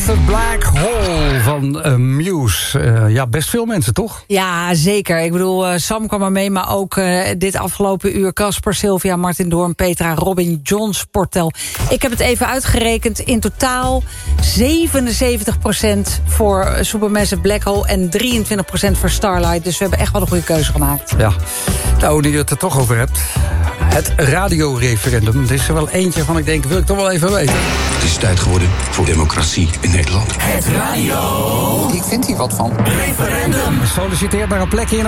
Electric Black Hole van Muse. Ja, best veel mensen, toch? Ja, zeker. Ik bedoel, Sam kwam er mee, maar ook dit afgelopen uur Casper, Sylvia, Martin Doorn, Petra, Robin, John, Sportel. Ik heb het even uitgerekend. In totaal 77% voor Supermassive Black Hole en 23% voor Starlight. Dus we hebben echt wel een goede keuze gemaakt. Ja. Nou, nu je het er toch over hebt. Het radioreferendum. Er is er wel eentje van, ik denk, wil ik toch wel even weten. Het is tijd geworden voor democratie in Nederland. Het radio. Ik vind hier wat van. Referendum. Solliciteert naar een plekje in